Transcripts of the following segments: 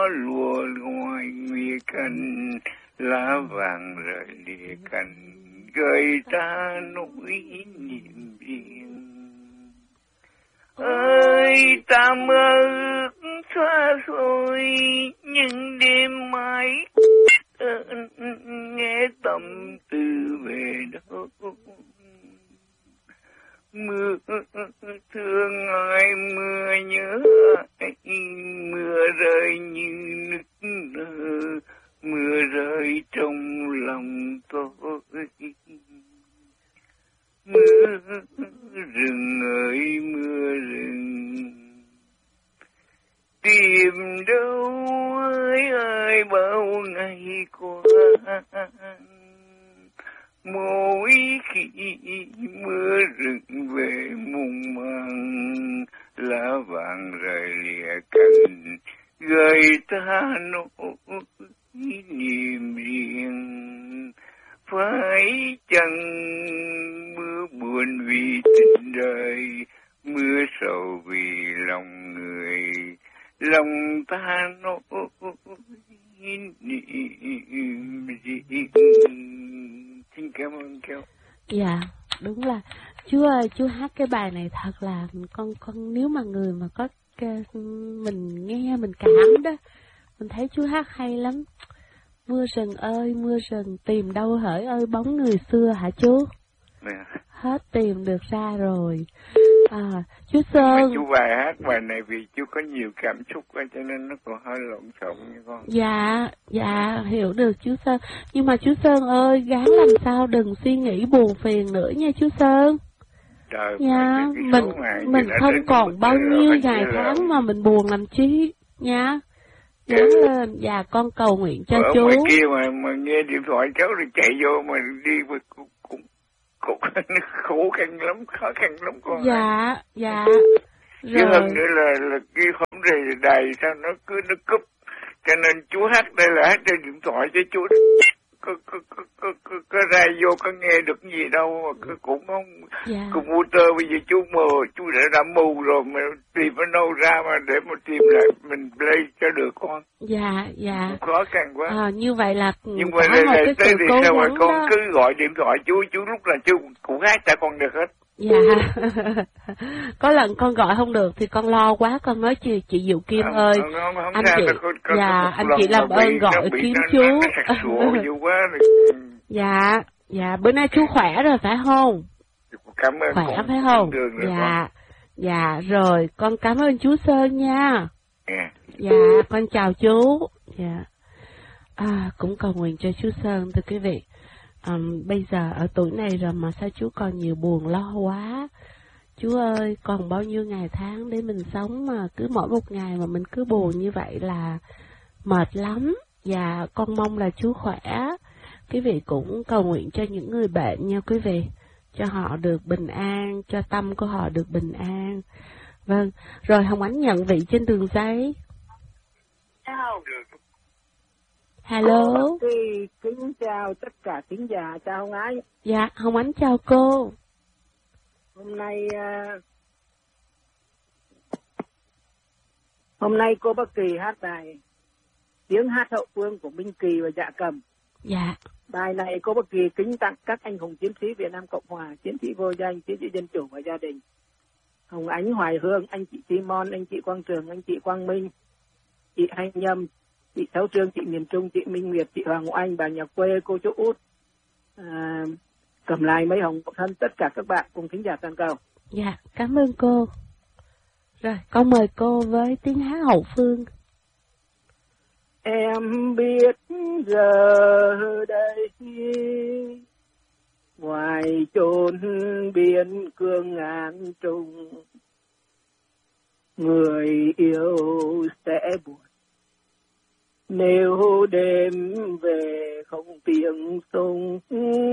lùa ngoài nguy canh, lá vàng rời lìa cành, gợi ta nỗi niềm riêng. Ơi ta mơ ước xa xôi, nhưng đêm mai nghe tâm tư về đâu. Mưa thương ai, mưa nhớ ai, mưa rơi như nức nở, mưa rơi trong lòng tôi. Mưa rừng ơi mưa rừng, tìm đâu ơi ơi bao ngày qua. Mỗi khi mưa rừng về muôn màng, lá vàng rời lìa cành, gợi ta nỗi niềm riêng. Phải chăng mưa buồn vì tình đời, mưa sầu vì lòng người, lòng ta nỗi niềm riêng. Xin cảm ơn cháu. Dạ, đúng là chú ơi, chú hát cái bài này thật là con nếu mà người mà có mình nghe mình cảm đó, mình thấy chú hát hay lắm. Mưa rừng ơi mưa rừng, tìm đâu hỡi ơi bóng người xưa hả chú? Hết tìm được ra rồi. Chú Sơn. Chú bài hát bài này vì chú có nhiều cảm xúc quá cho nên nó còn hơi lộn xộn như con. Dạ, hiểu được chú Sơn. Nhưng mà chú Sơn ơi, gắng làm sao đừng suy nghĩ buồn phiền nữa nha chú Sơn. Trời, nha, mình không còn bao nhiêu ngày tháng mà mình buồn làm chi nha. Gắng lên, dạ con cầu nguyện cho ở chú. Ở ngoài kia mà nghe điện thoại cháu rồi chạy vô mà đi cũng khó khăn lắm con. Dạ. Chứ hơn nữa là cái không rề đài sao nó cúp, cho nên chú hát đây là hát trên điện thoại chứ chú có ra vô có nghe được gì đâu mà cũng không. Computer bây giờ chú đã mù rồi mà tìm ở đâu ra mà để mà tìm lại mình play cho được con. Dạ. Khó khăn quá. Như vậy là nhưng mà đây là tới thì sao mà con đó. Cứ gọi điện thoại chú lúc là chú cũng hát cho con được hết. Dạ. Có lần con gọi không được thì con lo quá, con nói chị Diệu Kim ơi, không anh chị, anh chị làm ơn gọi kiếm chú. Dạ, bữa nay chú khỏe rồi phải không? Cảm ơn. Khỏe phải không? Dạ, rồi con cảm ơn chú Sơn nha. Dạ, con chào chú. Dạ. Cũng cầu nguyện cho chú Sơn thưa quý vị. Bây giờ ở tuổi này rồi mà sao chú còn nhiều buồn lo quá. Chú ơi, còn bao nhiêu ngày tháng để mình sống mà cứ mỗi một ngày mà mình cứ buồn như vậy là mệt lắm. Và con mong là chú khỏe. Quý vị cũng cầu nguyện cho những người bệnh nha quý vị, cho họ được bình an, cho tâm của họ được bình an. Vâng, rồi Hồng Ánh nhận vị trên đường dây. Hello. Kính chào tất cả thính giả, chào Hồng Ánh. Dạ, Hồng Ánh chào cô. Hôm nay cô Bắc Kỳ hát bài tiếng hát hậu phương của Minh Kỳ và Dạ Cầm. Dạ. Bài này cô Bắc Kỳ kính tặng các anh hùng chiến sĩ Việt Nam Cộng Hòa, chiến sĩ vô danh, chiến sĩ dân chủ và gia đình. Hồng Ánh, Hoài Hương, anh chị Simon, anh chị Quang Trường, anh chị Quang Minh, chị Thanh Nhâm, chị Sáu Trương, chị Miền Trung, chị Minh Nguyệt, chị Hoàng Oanh, bà nhà quê, cô chú Út, Cẩm Lai, mấy Hồng Thân, tất cả các bạn cùng thính giả toàn cầu. Dạ, cảm ơn cô. Rồi, con mời cô với tiếng hát hậu phương. Em biết giờ đây ngoài chốn biên cương ngàn trùng, người yêu sẽ buồn nếu đêm về không tiếng sung.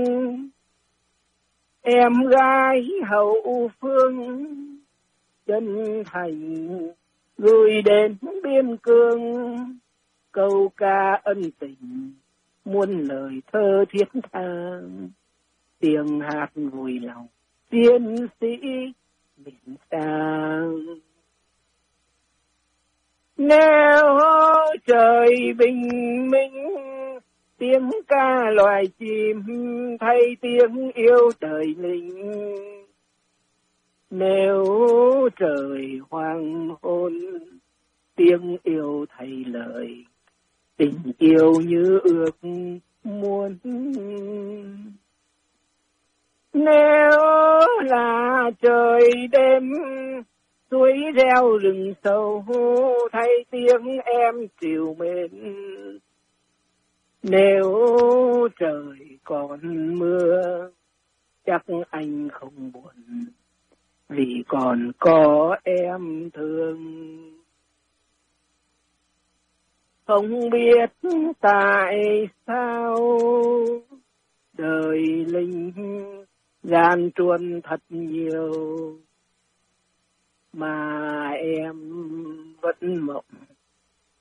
Em gái hậu phương chân thành gửi đến biên cương câu ca ân tình muôn lời thơ thiết tha, tiếng hát vui lòng chiến sĩ miền xa. Nếu trời trời bình minh, tiếng ca loài chim thay tiếng yêu đời linh. Nếu trời hoàng hôn, tiếng yêu thay lời, tình yêu như ước muốn. Nếu là trời đêm, suối reo rừng sâu thay tiếng em trìu mến. Nếu trời còn mưa, chắc anh không buồn, vì còn có em thương. Không biết tại sao đời linh gian truân thật nhiều, mà em vẫn mộng